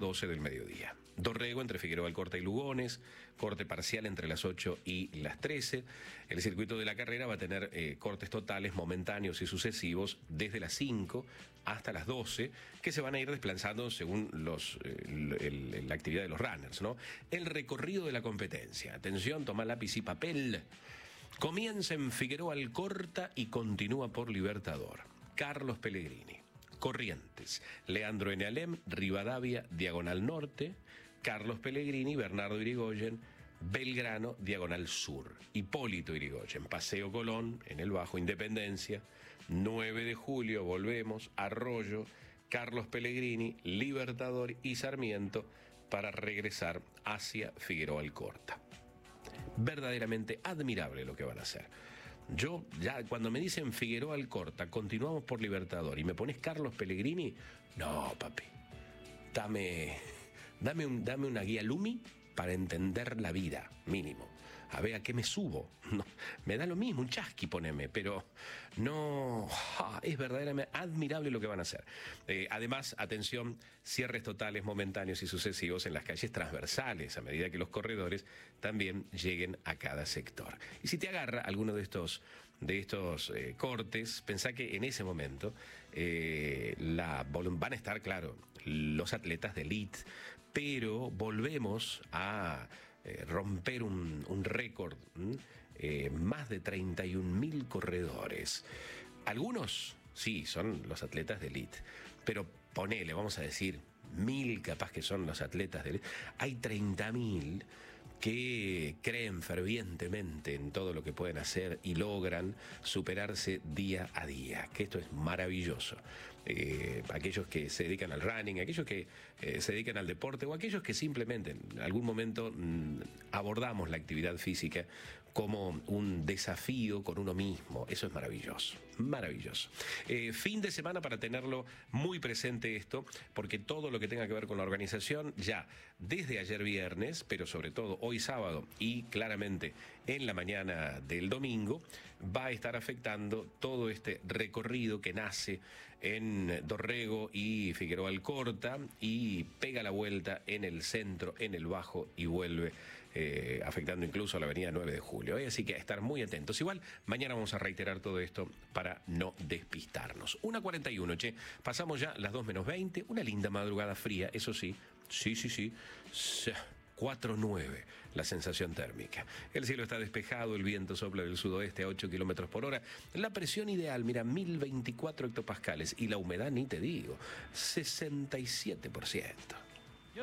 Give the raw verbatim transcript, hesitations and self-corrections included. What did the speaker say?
doce del mediodía. Dorrego entre Figueroa Alcorta y Lugones, corte parcial entre las ocho y las trece. El circuito de la carrera va a tener eh, cortes totales momentáneos y sucesivos desde las cinco hasta las doce, que se van a ir desplazando según los, eh, el, el, la actividad de los runners, ¿no? El recorrido de la competencia. Atención, toma lápiz y papel. Comienza en Figueroa Alcorta y continúa por Libertador. Carlos Pellegrini. Corrientes, Leandro N. Alem, Rivadavia, Diagonal Norte, Carlos Pellegrini, Bernardo Irigoyen, Belgrano, Diagonal Sur, Hipólito Irigoyen, Paseo Colón, en el Bajo, Independencia, nueve de julio, volvemos, Arroyo, Carlos Pellegrini, Libertador y Sarmiento para regresar hacia Figueroa Alcorta. Verdaderamente admirable lo que van a hacer. Yo, ya cuando me dicen Figueroa Alcorta, continuamos por Libertador y me pones Carlos Pellegrini, no, papi, dame, dame, un, dame una guía Lumi para entender la vida, mínimo. A ver a qué me subo. No, me da lo mismo, un chasqui poneme, pero no, ah, es verdaderamente admirable lo que van a hacer. Eh, además, atención, cierres totales, momentáneos y sucesivos en las calles transversales, a medida que los corredores también lleguen a cada sector. Y si te agarra alguno de estos, de estos eh, cortes, pensá que en ese momento eh, la, van a estar, claro, los atletas de elite, pero volvemos a eh, romper un, un récord, eh, más de treinta y un mil corredores. Algunos, sí, son los atletas de elite, pero ponele, vamos a decir, mil capaz que son los atletas de elite. Hay treinta mil que creen fervientemente en todo lo que pueden hacer y logran superarse día a día, que esto es maravilloso. Eh, aquellos que se dedican al running, aquellos que eh, se dedican al deporte o aquellos que simplemente en algún momento mmm, abordamos la actividad física como un desafío con uno mismo. Eso es maravilloso, maravilloso. Eh, fin de semana para tenerlo muy presente esto, porque todo lo que tenga que ver con la organización, ya desde ayer viernes, pero sobre todo hoy sábado y claramente en la mañana del domingo, va a estar afectando todo este recorrido que nace en Dorrego y Figueroa Alcorta y pega la vuelta en el centro, en el Bajo y vuelve eh, afectando incluso a la avenida nueve de julio. ¿eh? Así que a estar muy atentos. Igual, mañana vamos a reiterar todo esto para no despistarnos. una cuarenta y uno, che. Pasamos ya las dos menos veinte. Una linda madrugada fría, eso sí. Sí, sí, sí. cuatro nueve la sensación térmica. El cielo está despejado, el viento sopla del sudoeste a ocho kilómetros por hora. La presión ideal, mira, mil veinticuatro hectopascales. Y la humedad, ni te digo, sesenta y siete por ciento.